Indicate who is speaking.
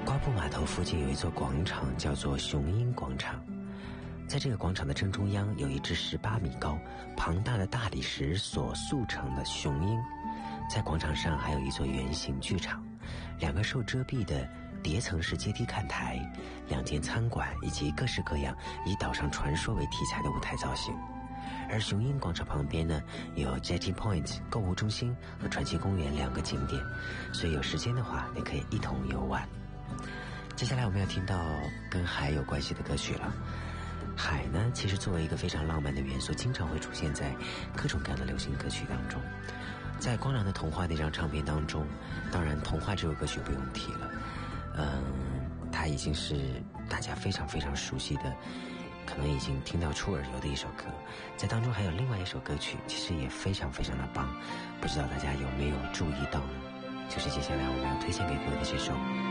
Speaker 1: 瓜埠码头附近有一座广场，叫做雄鹰广场。在这个广场的正中央有一只18米高、庞大的大理石所塑成的雄鹰。在广场上还有一座圆形剧场，2个受遮蔽的叠层式阶梯看台，2间餐馆，以及各式各样以岛上传说为题材的舞台造型。而雄鹰广场旁边呢，有 Jetty Point 购物中心和传奇公园2个景点，所以有时间的话你可以一同游玩。接下来我们要听到跟海有关系的歌曲了。海呢，其实作为一个非常浪漫的元素，经常会出现在各种各样的流行歌曲当中。在光良的童话那张唱片当中，当然童话这首歌曲不用提了，它已经是大家非常非常熟悉的，可能已经听到出耳油的一首歌。在当中还有另外一首歌曲，其实也非常非常的棒，不知道大家有没有注意到呢？就是接下来我们要推荐给各位的这首